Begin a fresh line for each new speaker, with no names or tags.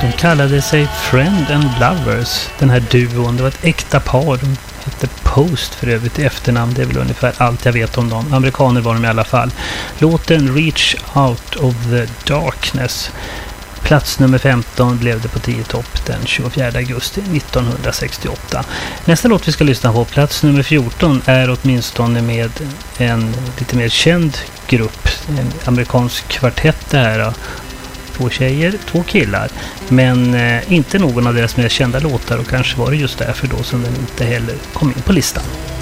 De kallade sig Friend and Lovers, den här duon. Det var ett äkta par. De hette Post för övrigt i efternamn. Det är väl ungefär allt jag vet om dem. Amerikaner var de i alla fall. Låten Reach Out of the Darkness. Plats nummer 15 blev det på 10 topp den 24 augusti 1968. Nästa låt vi ska lyssna på, plats nummer 14, är åtminstone med en lite mer känd grupp. En amerikansk kvartett det här. 2 tjejer, 2 killar. Men inte någon av deras mer kända låtar, och kanske var det just därför då som den inte heller kom in på listan.